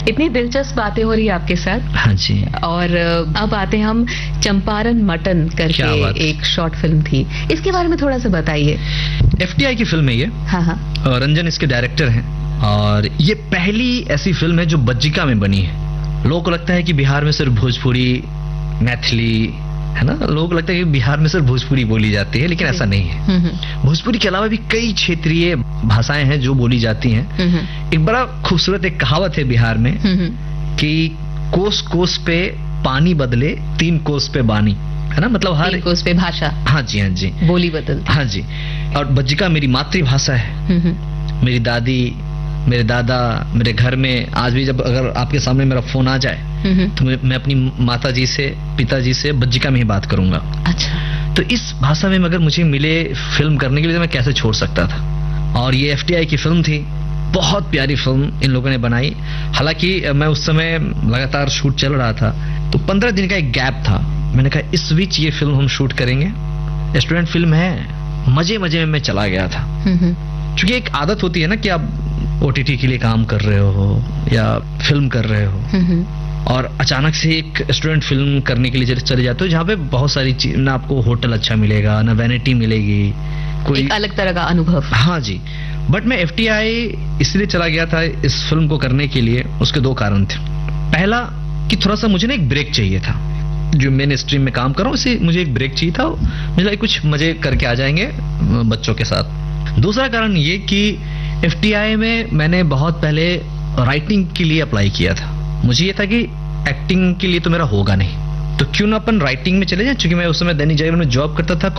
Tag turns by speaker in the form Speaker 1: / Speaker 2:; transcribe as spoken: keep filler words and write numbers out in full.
Speaker 1: इतनी दिलचस्प बातें हो रही है आपके साथ।
Speaker 2: हाँ जी।
Speaker 1: और अब आते हैं हम चंपारण मटन करके एक शॉर्ट फिल्म थी, इसके बारे में थोड़ा सा बताइए।
Speaker 2: एफटीआई की फिल्म है ये।
Speaker 1: हाँ हाँ।
Speaker 2: और रंजन इसके डायरेक्टर हैं और ये पहली ऐसी फिल्म है जो बज्जिका में बनी है। लोगों को लगता है कि बिहार में सिर्फ भोजपुरी, मैथिली, है ना, लोगों को लगता है कि बिहार में सिर्फ भोजपुरी बोली जाती है, लेकिन ऐसा नहीं है। भोजपुरी के अलावा भी कई क्षेत्रीय भाषाएं हैं जो बोली जाती हैं। एक बड़ा खूबसूरत एक कहावत है बिहार में कि कोस कोस पे पानी बदले तीन कोस पे बानी, है ना, मतलब हर
Speaker 1: कोस पे भाषा।
Speaker 2: हाँ जी, हाँ जी,
Speaker 1: बोली बदलती।
Speaker 2: हाँ जी। और बज्जिका मेरी मातृभाषा है। मेरी दादी, मेरे दादा, मेरे घर में आज भी जब अगर आपके सामने मेरा फोन आ जाए तो मैं अपनी माता जी से, पिताजी से बज्जिका में ही बात करूंगा।
Speaker 1: अच्छा।
Speaker 2: तो इस भाषा में अगर मुझे मिले फिल्म करने के लिए तो मैं कैसे छोड़ सकता था। और ये एफटीआई की फिल्म थी, बहुत प्यारी फिल्म इन लोगों ने बनाई। हालांकि मैं उस समय लगातार शूट चल रहा था, तो पंद्रह दिन का एक गैप था। मैंने कहा इस बीच ये फिल्म हम शूट करेंगे। स्टूडेंट फिल्म है, मजे मजे में मैं चला गया था। क्योंकि एक आदत होती है ना कि आप ओटीटी के लिए काम कर रहे हो या फिल्म कर रहे हो और अचानक से एक स्टूडेंट फिल्म करने के लिए चले जाते हो जहाँ पे बहुत सारी चीज, ना आपको होटल अच्छा मिलेगा, ना वैनिटी मिलेगी, कोई
Speaker 1: एक अलग तरह का अनुभव।
Speaker 2: हाँ जी। बट मैं एफटीआई इसलिए चला गया था इस फिल्म को करने के लिए, उसके दो कारण थे। पहला कि थोड़ा सा मुझे ना एक ब्रेक चाहिए था। जो मेन स्ट्रीम में काम कर रहा हूँ इसे मुझे एक ब्रेक चाहिए था। मुझे लगा कुछ मजे करके आ जाएंगे बच्चों के साथ। दूसरा कारण ये कि एफटीआई में मैंने बहुत पहले राइटिंग के लिए अप्लाई किया था। मुझे ये था कि एक्टिंग के लिए तो मेरा होगा नहीं, तो क्यों ना अपन राइटिंग में चले जाएं। क्योंकि मैं उस समय दैनिक जागरण में जॉब करता था,